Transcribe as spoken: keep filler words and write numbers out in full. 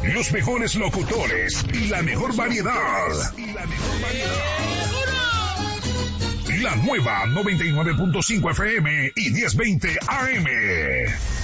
los mejores locutores y la mejor variedad. Y la mejor variedad. La nueva noventa y nueve punto cinco F M y diez veinte A M.